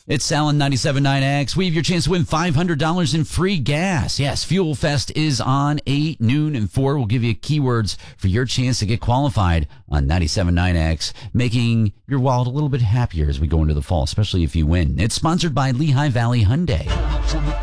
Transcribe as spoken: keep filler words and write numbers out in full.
It's Sal on ninety-seven point nine X. We have your chance to win five hundred dollars in free gas. Yes, Fuel Fest is on eight, noon, and four. We'll give you keywords for your chance to get qualified on ninety-seven point nine X, making your wallet a little bit happier as we go into the fall, especially if you win. It's sponsored by Lehigh Valley Hyundai.